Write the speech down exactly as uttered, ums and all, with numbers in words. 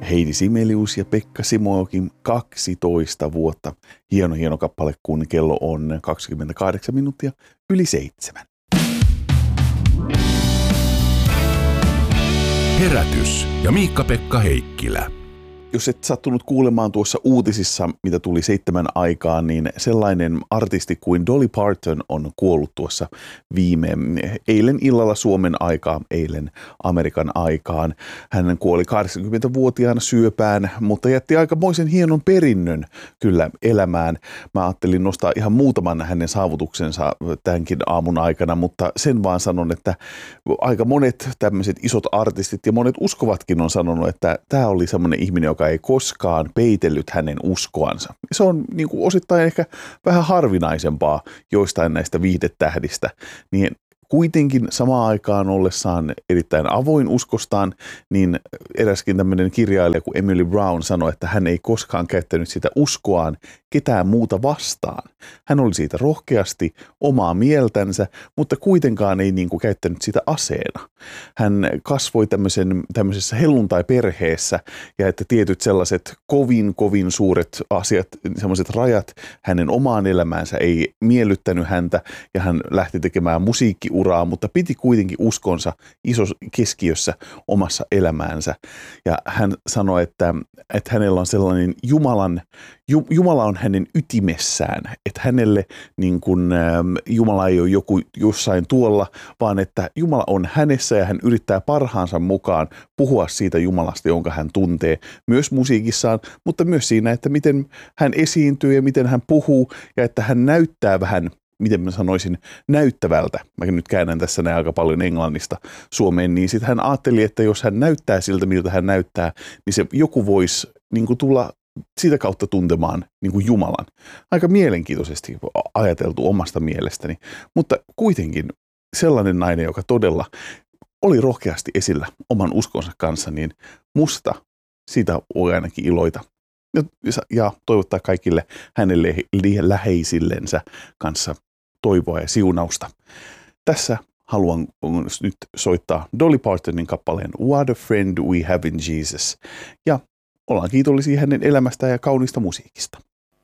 Heidi Simelius ja Pekka Simokin kaksitoista vuotta. Hieno, hieno kappale, kun kello on kaksikymmentäkahdeksan minuuttia yli seitsemän. Herätys ja Miikka-Pekka Heikkilä. Jos et sattunut kuulemaan tuossa uutisissa, mitä tuli seitsemän aikaan, niin sellainen artisti kuin Dolly Parton on kuollut tuossa viime, eilen illalla Suomen aikaa, eilen Amerikan aikaan. Hän kuoli kahdeksankymmentävuotiaana syöpään, mutta jätti aikamoisen hienon perinnön kyllä elämään. Mä ajattelin nostaa ihan muutaman hänen saavutuksensa tämänkin aamun aikana, mutta sen vaan sanon, että aika monet tämmöiset isot artistit ja monet uskovatkin on sanonut, että tämä oli semmoinen ihminen, joka ei koskaan peitellyt hänen uskoansa. Se on niin kuin osittain ehkä vähän harvinaisempaa joistain näistä viihdetähdistä, niin kuitenkin samaan aikaan ollessaan erittäin avoin uskostaan, niin eräskin tämmöinen kirjailija kuin Emily Brown sanoi, että hän ei koskaan käyttänyt sitä uskoaan ketään muuta vastaan. Hän oli siitä rohkeasti omaa mieltänsä, mutta kuitenkaan ei niin kuin käyttänyt sitä aseena. Hän kasvoi tämmöisen, tämmöisessä helluntai-perheessä ja että tietyt sellaiset kovin, kovin suuret asiat, sellaiset rajat hänen omaan elämäänsä ei miellyttänyt häntä ja hän lähti tekemään musiikkiuraa, mutta piti kuitenkin uskonsa isossa keskiössä omassa elämäänsä. Ja hän sanoi, että, että hänellä on sellainen Jumalan, Jumala on hänen ytimessään, että hänelle niin kuin, Jumala ei ole joku jossain tuolla, vaan että Jumala on hänessä ja hän yrittää parhaansa mukaan puhua siitä Jumalasta, jonka hän tuntee myös musiikissaan, mutta myös siinä, että miten hän esiintyy ja miten hän puhuu ja että hän näyttää vähän, miten mä sanoisin, näyttävältä. Mä nyt käännän tässä näin aika paljon englannista Suomeen, niin sitten hän ajatteli, että jos hän näyttää siltä, miltä hän näyttää, niin se joku voisi niin kuin tulla sitä kautta tuntemaan niin kuin Jumalan. Aika mielenkiintoisesti ajateltu omasta mielestäni, mutta kuitenkin sellainen nainen, joka todella oli rohkeasti esillä oman uskonsa kanssa, niin musta siitä voi ainakin iloita ja, ja toivottaa kaikille hänelle läheisillensä kanssa toivoa ja siunausta. Tässä haluan nyt soittaa Dolly Partonin kappaleen What a Friend We Have in Jesus ja ollaan kiitollisia hänen elämästään ja kaunista musiikista.